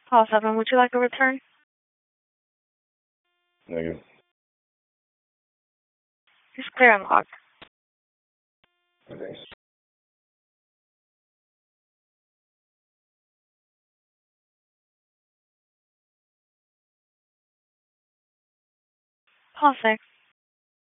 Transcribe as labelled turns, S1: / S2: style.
S1: Call 7, would you like a return?
S2: Negative.
S1: It's clear and locked.
S2: Thanks.
S1: Call 6.